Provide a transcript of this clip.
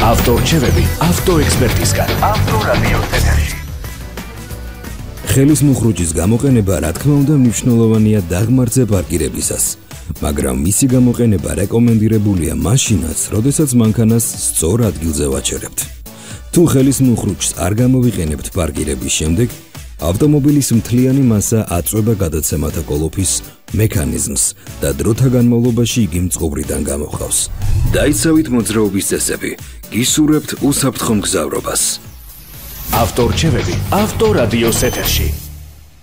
ავტორჩევები ავტოექსპერტისგან. ავტორადიოს ეთერში. ხელის მუხრუჭის გამოყენება რა თქმა უნდა მნიშვნელოვანია დაღმართზე პარკირებისას, მაგრამ მისი გამოყენება რეკომენდირებულია მაშინაც, როდესაც მანქანას სწორ ადგილზე ვაჩერებთ. თუ ხელის მუხრუჭს არ გამოვიყენებთ პარკირების შემდეგ, ავტომობილის მთლიანი მასა აწვება გადაცემათა კოლოფის მექანიზმს და დროთა განმავლობაში იგი მწყობრიდან გამოჰყავს. დაიცავით მოძრაობის წესები, გისურვებთ უსაფრთხო მგზავრობას. ავტორჩევები ავტორადიოს ეთერში.